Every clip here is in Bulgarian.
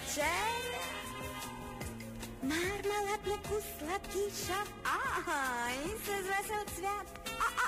вечеря. Мармеладна сладкиша, и с весел цвят.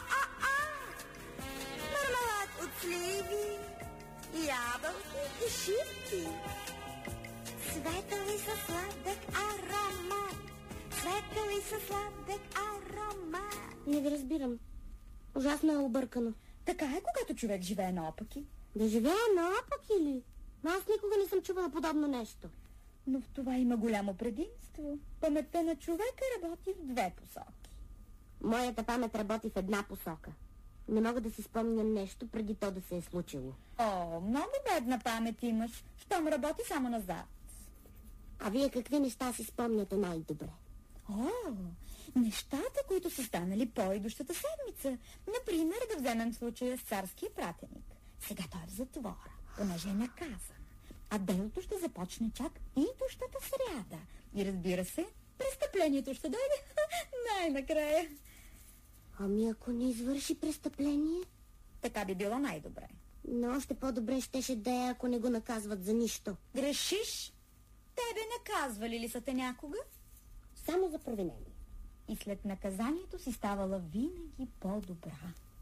Мармелад от сливи, ябълки и шипки. Светъл и със сладък аромат. Светъл и със сладък аромат. Не ви разбирам. Ужасно е объркано. Така е, когато човек живее наопаки. Да живее наопаки ли? Аз никога не съм чувала подобно нещо. Но в това има голямо предимство. Паметта на човека работи в две посоки. Моята памет работи в една посока. Не мога да си спомня нещо преди то да се е случило. О, много бедна памет имаш, щом работи само назад. А вие какви неща си спомняте най-добре? О, нещата, които са станали по-идущата седмица. Например, да вземем случая с царския пратеник. Сега той е в затвора, понеже е наказан. А делото ще започне чак идущата сряда. И разбира се, престъплението ще дойде най-накрая. Ами ако не извърши престъпление? Така би било най-добре. Но още по-добре щеше да е, ако не го наказват за нищо. Грешиш? Тебе наказвали ли са те някога? Само за провинение. И след наказанието си ставала винаги по-добра.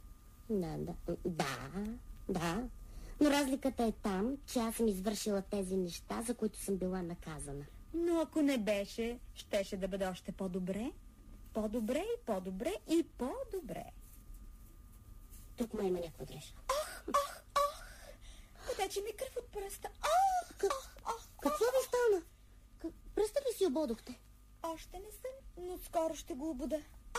Да. Но разликата е там, че аз съм извършила тези неща, за които съм била наказана. Но ако не беше, щеше да бъде още по-добре. По-добре и по-добре и по-добре. Тук има някаква грешка. Потече ми кръв от пръста. Какво ви стана? Пръста ли си ободохте? Още не съм, но скоро ще го обуда.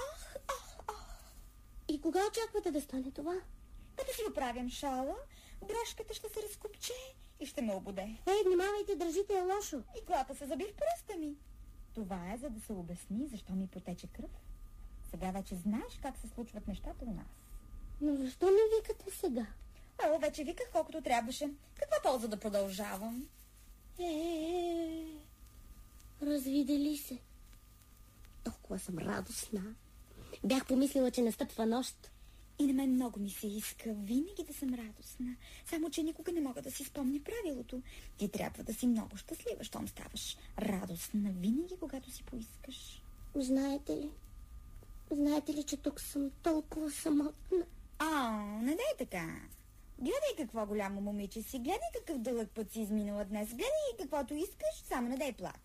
И кога очаквате да стане това? Като си оправям шала, брошката ще се разкопче и ще ме обуде. Внимавайте, държите я лошо. И глата се заби в пръста ми. Това е, за да се обясни, защо ми потече кръв. Сега вече знаеш как се случват нещата у нас. Но защо не викате сега? Вече виках колкото трябваше. Каква полза да продължавам? Развидели се. Толкова съм радостна. Бях помислила, че настъпва нощ. И на мен много ми се иска винаги да съм радостна. Само, че никога не мога да си спомня правилото. Ти трябва да си много щастлива, щом ставаш радостна винаги, когато си поискаш. Знаете ли, че тук съм толкова самотна? Не дай така. Гледай какво голямо момиче си. Гледай какъв дълъг път си изминала днес. Гледай каквото искаш, само не дай плак.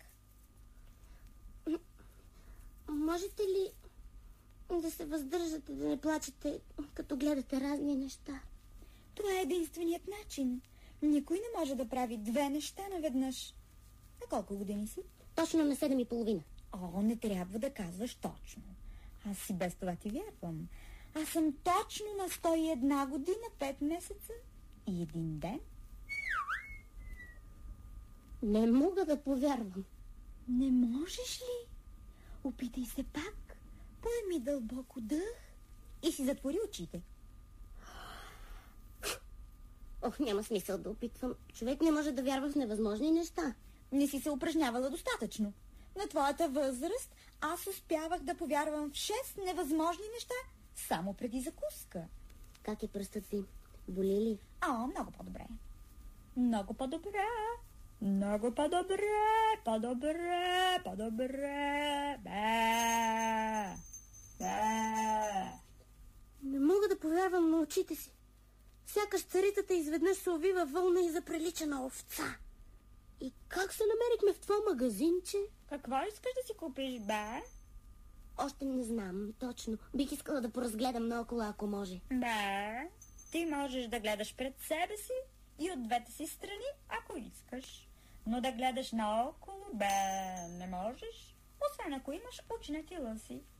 Можете ли да се въздържате, да не плачете, като гледате разни неща? Това е единственият начин. Никой не може да прави две неща наведнъж. На колко години си? Точно на 7,5. Не трябва да казваш точно. Аз си без това ти вярвам. Аз съм точно на 101 година, 5 месеца и 1 ден. Не мога да повярвам. Не можеш ли? Опитай се пак. Поеми дълбоко дъх и си затвори очите. Няма смисъл да опитвам. Човек не може да вярва в невъзможни неща. Не си се упражнявала достатъчно. На твоята възраст аз успявах да повярвам в 6 невъзможни неща само преди закуска. Как е пръстът ви? Боли ли? Много по-добре. Много по-добре. Много по-добре. Не мога да повярвам на очите си. Сякаш царицата изведнъж се увива вълна и заприлича на овца. И как се намерихме в това магазинче? Какво искаш да си купиш, бе? Още не знам точно. Бих искала да поразгледам наоколо, ако може. Бе, ти можеш да гледаш пред себе си и от двете си страни, ако искаш. Но да гледаш наоколо, бе, не можеш, освен ако имаш учнати лъси.